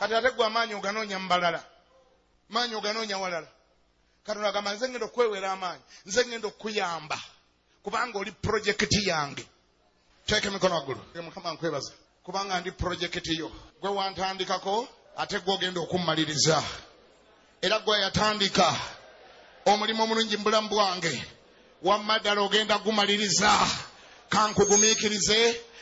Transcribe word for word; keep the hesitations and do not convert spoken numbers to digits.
kati ate gwe amaanyi oganoonya mu balala, maanyi oganoonya walala. Katonda agamba nze ngenda okwewera amaanyi, nze ngenda okuyamba kubanga oli projekiti yange. Teeka emikono waggulu. Mukama nkwebaza kubanga ndi projekiti yo. Gwe wantandikako ate gwe ogenda okummaliriza. Era gwe yatandika omulimu omulungi mu bulamu bwange, wamma ddala ogenda gumaliriza. Kankugumiikirize